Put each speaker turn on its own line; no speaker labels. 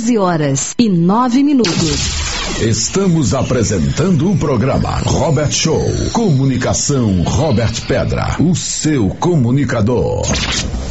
13h09.
Estamos apresentando o programa Robert Show. Comunicação Robert Pedra, o seu comunicador.